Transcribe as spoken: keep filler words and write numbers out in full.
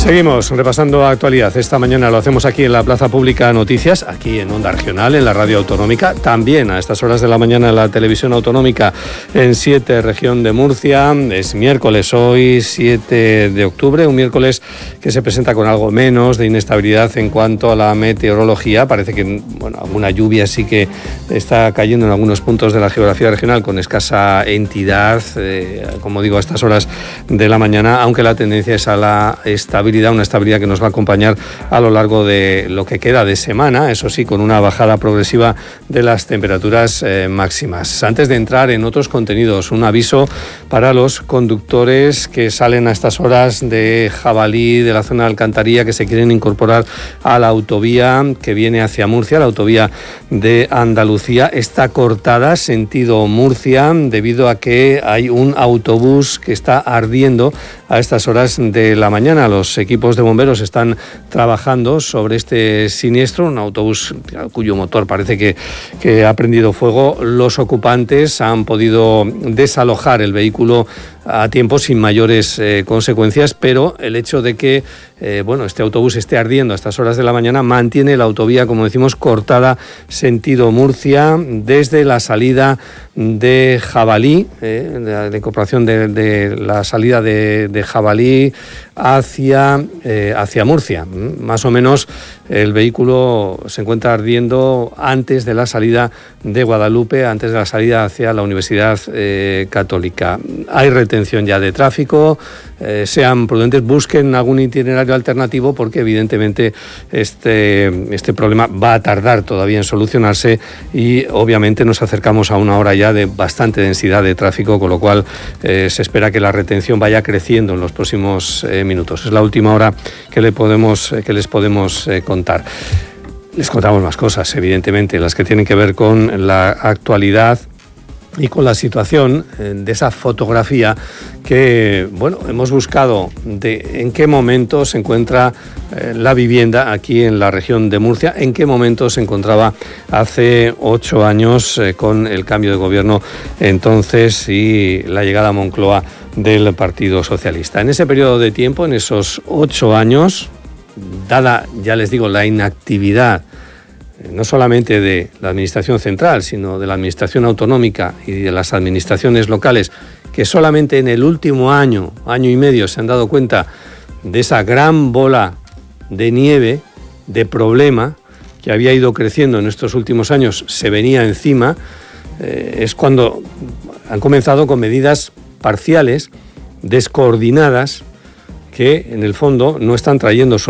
Seguimos repasando actualidad. Esta mañana lo hacemos aquí en la Plaza Pública Noticias, aquí en Onda Regional, en la Radio Autonómica, también a estas horas de la mañana en la Televisión Autonómica en siete, región de Murcia. Es miércoles hoy, siete de octubre, un miércoles que se presenta con algo menos de inestabilidad en cuanto a la meteorología. Parece que, bueno, alguna lluvia sí que está cayendo en algunos puntos de la geografía regional con escasa entidad, eh, como digo, a estas horas de la mañana, aunque la tendencia es a la estabilidad, una estabilidad que nos va a acompañar a lo largo de lo que queda de semana, eso sí, con una bajada progresiva de las temperaturas eh, máximas. Antes de entrar en otros contenidos, un aviso para los conductores que salen a estas horas de Jabalí, de la zona de Alcantarilla, que se quieren incorporar a la autovía que viene hacia Murcia, la autovía de Andalucía. Está cortada sentido Murcia debido a que hay un autobús que está ardiendo a estas horas de la mañana. Los equipos de bomberos están trabajando sobre este siniestro, un autobús cuyo motor parece que, que ha prendido fuego. Los ocupantes han podido desalojar el vehículo a tiempo sin mayores eh, consecuencias, pero el hecho de que eh, bueno, este autobús esté ardiendo a estas horas de la mañana mantiene la autovía, como decimos, cortada sentido Murcia desde la salida de Jabalí, eh, de la incorporación de, de la salida de, de Jabalí hacia, eh, hacia Murcia. Más o menos el vehículo se encuentra ardiendo antes de la salida de Guadalupe, antes de la salida hacia la Universidad eh, Católica. Hay retención ya de tráfico, eh, sean prudentes, busquen algún itinerario alternativo porque evidentemente este, este problema va a tardar todavía en solucionarse y obviamente nos acercamos a una hora ya de bastante densidad de tráfico, con lo cual eh, se espera que la retención vaya creciendo en los próximos eh, minutos. Es la última hora que, le podemos, eh, que les podemos eh, contar. Les contamos más cosas, evidentemente, las que tienen que ver con la actualidad y con la situación de esa fotografía que, bueno, hemos buscado de en qué momento se encuentra eh, la vivienda aquí en la región de Murcia, en qué momento se encontraba hace ocho años eh, con el cambio de gobierno entonces y la llegada a Moncloa del Partido Socialista. En ese periodo de tiempo, en esos ocho años, dada, ya les digo, la inactividad no solamente de la administración central, sino de la administración autonómica y de las administraciones locales, que solamente en el último año, año y medio, se han dado cuenta de esa gran bola de nieve, de problema, que había ido creciendo en estos últimos años, se venía encima, eh, es cuando han comenzado con medidas parciales, descoordinadas, que en el fondo no están trayendo soluciones.